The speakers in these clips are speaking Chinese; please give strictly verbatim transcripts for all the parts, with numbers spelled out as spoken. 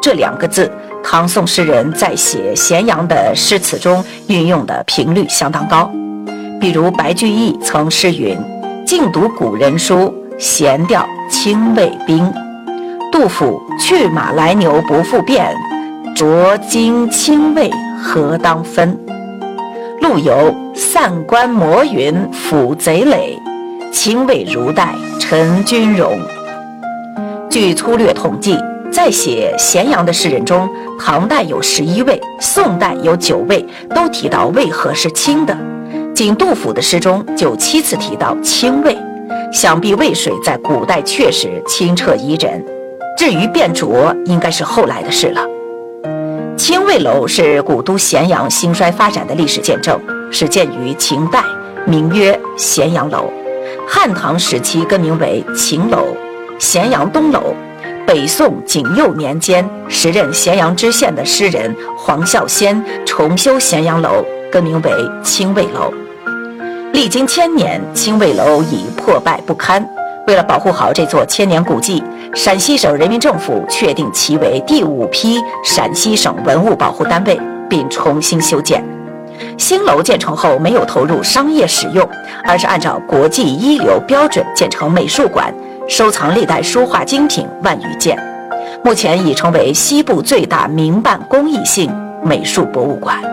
这两个字，唐宋诗人在写咸阳的诗词中运用的频率相当高。比如白居易曾诗云：静读古人书，闲调清卫兵。杜甫：去马来牛不复变，浊金清卫何当分。陆游：散关摩云抚贼垒，清卫如带陈军容。据粗略统计，在写咸阳的诗人中，唐代有十一位，宋代有九位，都提到渭河是清的。仅杜甫的诗中就七次提到清渭，想必渭水在古代确实清澈宜人。至于变浊，应该是后来的事了。清卫楼是古都咸阳兴衰发展的历史见证，始建于秦代，名曰咸阳楼。汉唐时期更名为秦楼、咸阳东楼。北宋景佑年间，时任咸阳知县的诗人黄孝先重修咸阳楼，更名为清卫楼。历经千年，清卫楼已破败不堪。为了保护好这座千年古迹，陕西省人民政府确定其为第五批陕西省文物保护单位，并重新修建。新楼建成后没有投入商业使用，而是按照国际一流标准建成美术馆，收藏历代书画精品万余件，目前已成为西部最大民办公益性美术博物馆。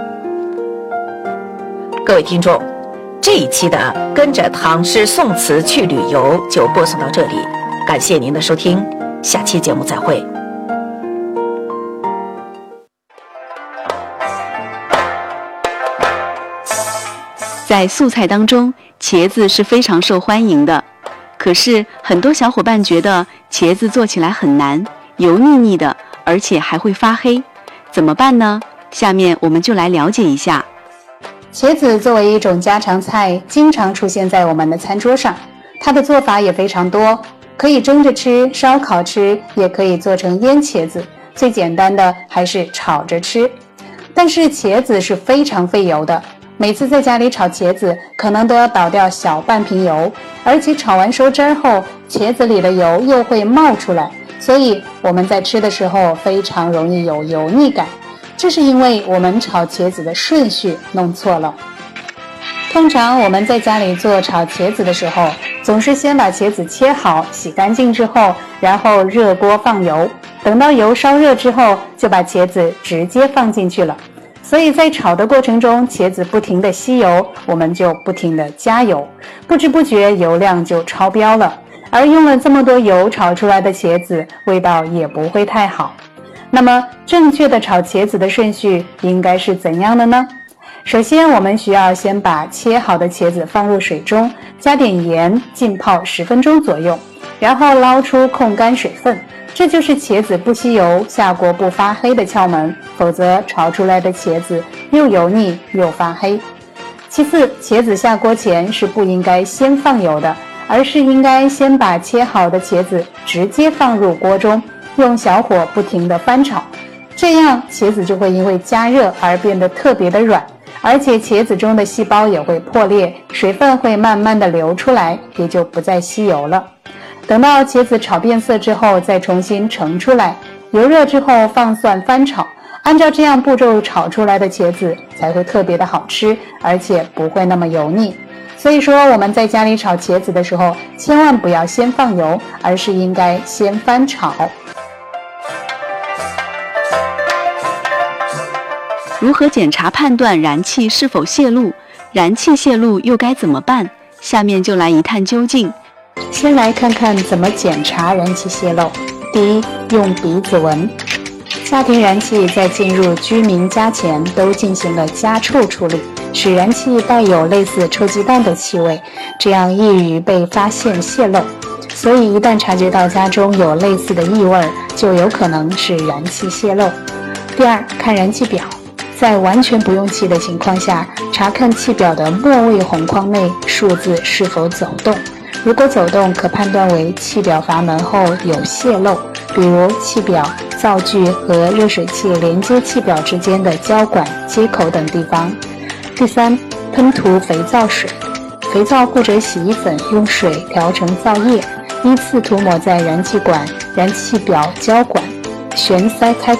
各位听众，这一期的跟着唐诗宋词去旅游就播送到这里，感谢您的收听，下期节目再会。 在素菜当中，茄子是非常受欢迎的，可是很多小伙伴觉得茄子做起来很难，油腻腻的，而且还会发黑，怎么办呢？下面我们就来了解一下。 茄子作为一种家常菜，经常出现在我们的餐桌上，它的做法也非常多，可以蒸着吃，烧烤吃，也可以做成腌茄子，最简单的还是炒着吃。但是茄子是非常费油的，每次在家里炒茄子可能都要倒掉小半瓶油，而且炒完收汁后，茄子里的油又会冒出来，所以我们在吃的时候非常容易有油腻感。这是因为我们炒茄子的顺序弄错了。通常我们在家里做炒茄子的时候，总是先把茄子切好，洗干净之后，然后热锅放油，等到油烧热之后，就把茄子直接放进去了。所以在炒的过程中，茄子不停地吸油，我们就不停地加油，不知不觉油量就超标了。而用了这么多油炒出来的茄子，味道也不会太好。那么正确的炒茄子的顺序应该是怎样的呢？首先我们需要先把切好的茄子放入水中，加点盐，浸泡十分钟左右，然后捞出控干水分，这就是茄子不吸油下锅不发黑的窍门，否则炒出来的茄子又油腻又发黑。其次，茄子下锅前是不应该先放油的，而是应该先把切好的茄子直接放入锅中，用小火不停地翻炒，这样茄子就会因为加热而变得特别的软，而且茄子中的细胞也会破裂，水分会慢慢的流出来，也就不再吸油了。等到茄子炒变色之后，再重新盛出来，油热之后放蒜翻炒，按照这样步骤炒出来的茄子才会特别的好吃，而且不会那么油腻。所以说我们在家里炒茄子的时候，千万不要先放油，而是应该先翻炒。 如何检查判断燃气是否泄露？燃气泄露又该怎么办？下面就来一探究竟。 先来看看怎么检查燃气泄漏。第一，用鼻子闻。家庭燃气在进入居民家前都进行了加臭处理，使燃气带有类似臭鸡蛋的气味，这样易于被发现泄漏。所以一旦察觉到家中有类似的异味，就有可能是燃气泄漏。第二，看燃气表。在完全不用气的情况下，查看气表的末位红框内数字是否走动。如果走动，可判断为气表阀门后有泄漏，比如气表、灶具和热水器连接气表之间的胶管、接口等地方。第三，喷涂肥皂水。肥皂或者洗衣粉用水调成皂液，依次涂抹在燃气管、燃气表胶管、旋塞开